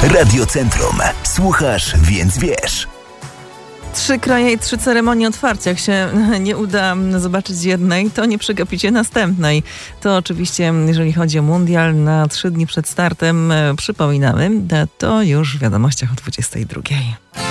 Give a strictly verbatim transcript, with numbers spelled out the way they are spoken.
Radio Centrum. Słuchasz, więc wiesz. Trzy kraje i trzy ceremonie otwarcia. Jak się nie uda zobaczyć jednej, to nie przegapicie następnej. To oczywiście, jeżeli chodzi o mundial, na trzy dni przed startem, przypominamy, to już w wiadomościach o dwudziestej drugiej.